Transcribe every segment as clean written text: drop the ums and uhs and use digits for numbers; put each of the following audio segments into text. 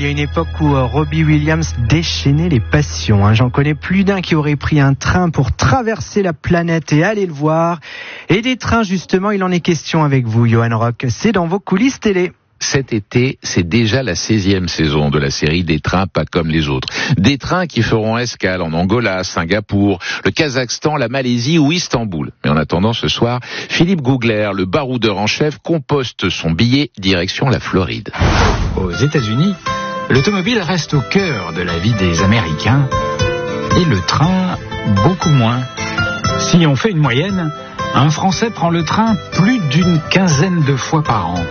y a une époque où Robbie Williams déchaînait les passions. J'en connais plus d'un qui aurait pris un train pour traverser la planète et aller le voir. Et des trains, justement, il en est question avec vous, Johan Rock. C'est dans vos coulisses télé. Cet été, c'est déjà la 16e saison de la série Des trains pas comme les autres. Des trains qui feront escale en Angola, Singapour, le Kazakhstan, la Malaisie ou Istanbul. Mais en attendant, ce soir, Philippe Googler, le baroudeur en chef, composte son billet direction la Floride. Aux États-Unis, l'automobile reste au cœur de la vie des Américains et le train beaucoup moins. Si on fait une moyenne, un Français prend le train plus d'une quinzaine de fois par an.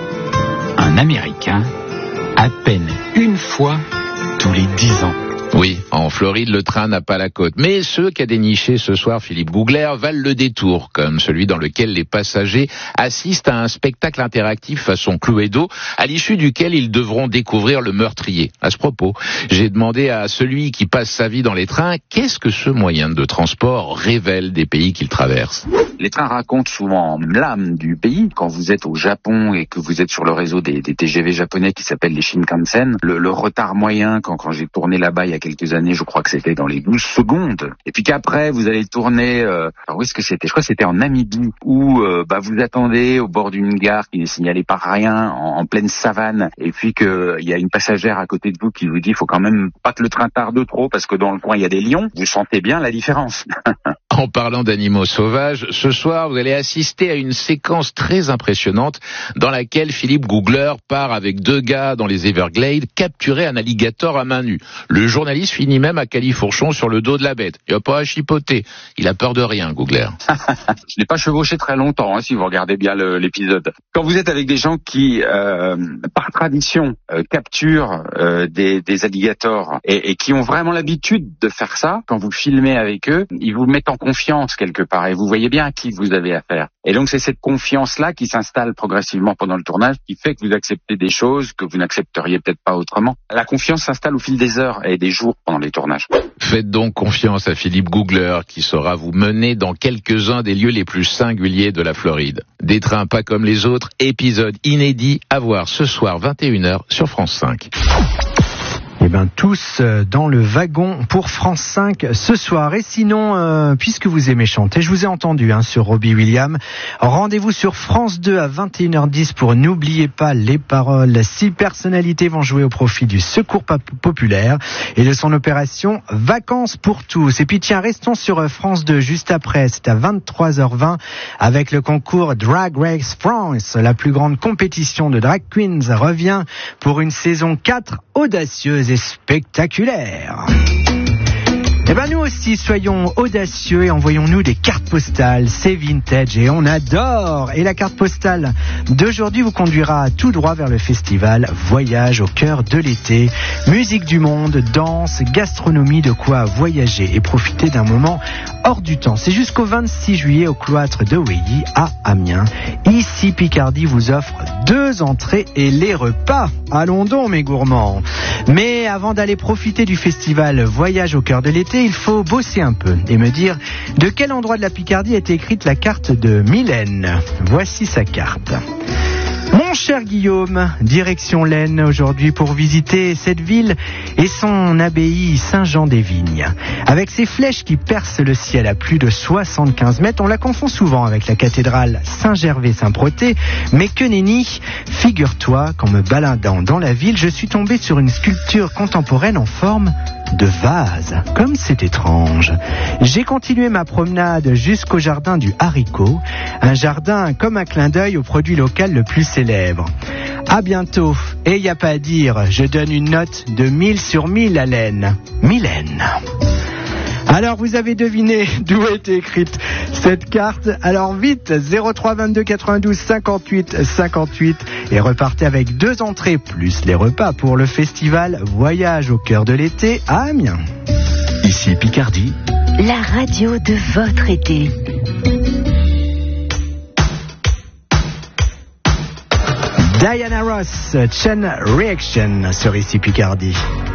Un Américain, à peine une fois tous les 10 ans. Oui, en Floride, le train n'a pas la côte. Mais ceux qu'a déniché ce soir Philippe Googler valent le détour, comme celui dans lequel les passagers assistent à un spectacle interactif façon Cluedo, à l'issue duquel ils devront découvrir le meurtrier. À ce propos, j'ai demandé à celui qui passe sa vie dans les trains, qu'est-ce que ce moyen de transport révèle des pays qu'il traverse ? Les trains racontent souvent l'âme du pays. Quand vous êtes au Japon et que vous êtes sur le réseau des TGV japonais qui s'appellent les Shinkansen, le retard moyen, quand j'ai tourné là-bas il y a quelques années, je crois que c'était dans les 12 secondes. Et puis qu'après, vous allez tourner... alors où est-ce que c'était ? Je crois que c'était en Namibie, où vous attendez au bord d'une gare qui n'est signalée par rien, en pleine savane, et puis qu'il y a une passagère à côté de vous qui vous dit « il faut quand même pas que le train tarde trop, parce que dans le coin, il y a des lions ». Vous sentez bien la différence. En parlant d'animaux sauvages, ce soir, vous allez assister à une séquence très impressionnante dans laquelle Philippe Googler part avec 2 gars dans les Everglades capturer un alligator à main nue. Le journaliste finit même à califourchon sur le dos de la bête. Il n'a pas à chipoter. Il a peur de rien, Googler. Je n'ai pas chevauché très longtemps, si vous regardez bien l'épisode. Quand vous êtes avec des gens qui, par tradition, capturent des alligators et qui ont vraiment l'habitude de faire ça, quand vous filmez avec eux, ils vous mettent en confiance quelque part et vous voyez bien à qui vous avez affaire. Et donc c'est cette confiance-là qui s'installe progressivement pendant le tournage qui fait que vous acceptez des choses que vous n'accepteriez peut-être pas autrement. La confiance s'installe au fil des heures et des jours pendant les tournages. Faites donc confiance à Philippe Googler qui saura vous mener dans quelques-uns des lieux les plus singuliers de la Floride. Des trains pas comme les autres, épisode inédit à voir ce soir 21h sur France 5. Eh bien, tous dans le wagon pour France 5 ce soir. Et sinon, puisque vous aimez chanter, je vous ai entendu sur Robbie Williams. Rendez-vous sur France 2 à 21h10 pour N'oubliez pas les paroles. 6 personnalités vont jouer au profit du Secours populaire et de son opération Vacances pour tous. Et puis tiens, restons sur France 2 juste après. C'est à 23h20 avec le concours Drag Race France. La plus grande compétition de drag queens revient pour une saison 4 audacieuse et spectaculaire. Eh ben nous aussi, soyons audacieux et envoyons-nous des cartes postales. C'est vintage et on adore. Et la carte postale d'aujourd'hui vous conduira tout droit vers le festival Voyage au cœur de l'été. Musique du monde, danse, gastronomie, de quoi voyager et profiter d'un moment hors du temps. C'est jusqu'au 26 juillet au cloître de Wéilly à Amiens. Ici, Picardie vous offre 2 entrées et les repas. Allons donc mes gourmands. Mais avant d'aller profiter du festival Voyage au cœur de l'été, il faut bosser un peu et me dire de quel endroit de la Picardie a été écrite la carte de Mylène. Voici sa carte. Mon cher Guillaume, direction l'Aisne aujourd'hui pour visiter cette ville et son abbaye Saint-Jean-des-Vignes. Avec ses flèches qui percent le ciel à plus de 75 mètres, on la confond souvent avec la cathédrale Saint-Gervais-Saint-Protais. Mais que nenni, figure-toi qu'en me baladant dans la ville, je suis tombé sur une sculpture contemporaine en forme de vase. Comme c'est étrange. J'ai continué ma promenade jusqu'au jardin du Haricot, un jardin comme un clin d'œil au produit local le plus célèbre. À bientôt. Et y a pas à dire, je donne une note de 1000 sur 1000 à l'Aisne. Mylène. Alors vous avez deviné d'où était écrite cette carte. Alors vite, 03 22 92 58 58 et repartez avec 2 entrées plus les repas pour le festival Voyage au cœur de l'été à Amiens. Ici Picardie, la radio de votre été. Diana Ross, Chain Reaction sur Ici Picardie.